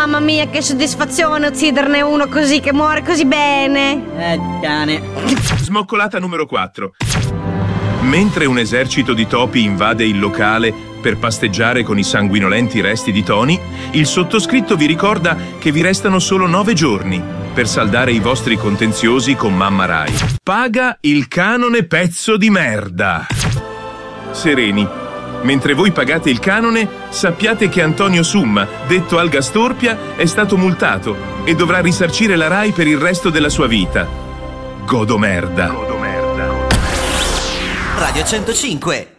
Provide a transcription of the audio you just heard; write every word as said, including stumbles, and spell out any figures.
mamma mia, che soddisfazione ucciderne uno così, che muore così bene. Eh, cane. Smoccolata numero quattro. Mentre un esercito di topi invade il locale per pasteggiare con i sanguinolenti resti di Tony, il sottoscritto vi ricorda che vi restano solo nove giorni per saldare i vostri contenziosi con Mamma Rai. Paga il canone, pezzo di merda! Sereni. Mentre voi pagate il canone, sappiate che Antonio Summa, detto Alga Storpia, è stato multato e dovrà risarcire la Rai per il resto della sua vita. Godo merda. Godo merda. Radio centocinque.